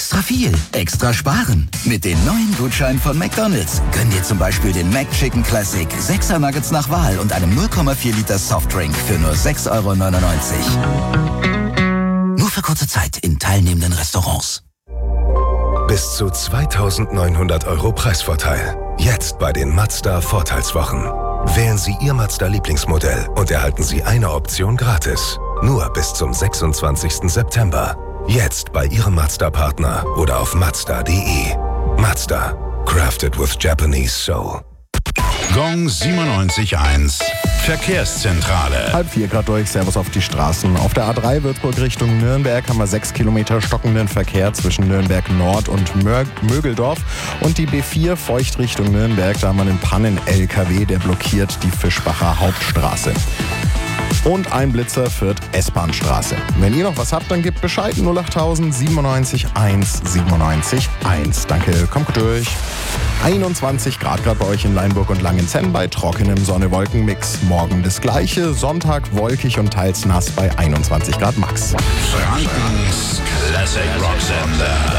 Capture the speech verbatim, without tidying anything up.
Extra viel, extra sparen. Mit den neuen Gutscheinen von McDonald's. Gönn dir zum Beispiel den McChicken Classic, sechser Nuggets nach Wahl und einem null Komma vier Liter Softdrink für nur sechs Euro neunundneunzig. Nur für kurze Zeit in teilnehmenden Restaurants. Bis zu zweitausendneunhundert Euro Preisvorteil. Jetzt bei den Mazda Vorteilswochen. Wählen Sie Ihr Mazda-Lieblingsmodell und erhalten Sie eine Option gratis. Nur bis zum sechsundzwanzigsten September. Jetzt bei Ihrem Mazda-Partner oder auf mazda punkt de. Mazda. Crafted with Japanese soul. Gong siebenundneunzig Komma eins. Verkehrszentrale. Halb vier Grad durch, Servus auf die Straßen. Auf der A drei Würzburg Richtung Nürnberg haben wir sechs Kilometer stockenden Verkehr zwischen Nürnberg Nord und Mör- Mögeldorf. Und die B vier Feucht Richtung Nürnberg, da haben wir einen Pannen-L K W, der blockiert die Fischbacher Hauptstraße. Und ein Blitzer führt S-Bahn-Straße. Wenn ihr noch was habt, dann gebt Bescheid. null achttausend siebenundneunzig eins siebenundneunzig eins. Danke, kommt gut durch. einundzwanzig Grad gerade bei euch in Leinburg und Langenzenn bei trockenem Sonne-Wolken-Mix. Morgen das gleiche, Sonntag wolkig und teils nass bei einundzwanzig Grad max. Frankens Classic Rock Sender.